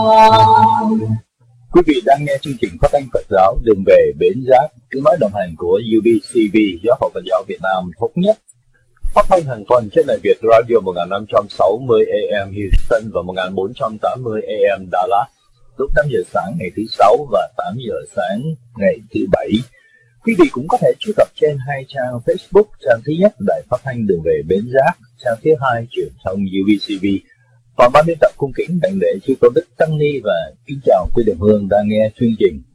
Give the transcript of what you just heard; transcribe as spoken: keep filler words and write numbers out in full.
Quý vị đang nghe chương trình phát thanh Phật giáo Đường về Bến Giác, tiếng nói đồng hành của u bê xê vê, Giáo hội Phật giáo Việt Nam thống nhất. Phát thanh hàng tuần trên đài Việt Radio một nghìn năm trăm sáu mươi A M Houston và một nghìn bốn trăm tám mươi A M Dallas, lúc tám giờ sáng ngày thứ sáu và tám giờ sáng ngày thứ bảy. Quý vị cũng có thể truy cập trên hai trang Facebook, trang thứ nhất Đài Phát thanh Đường về Bến Giác, trang thứ hai truyền thông u bê xê vê. Và ban biên tập cung kính đảnh lễ chư Tôn Đức Tăng Ni và kính chào quý đồng hương đang nghe chương trình.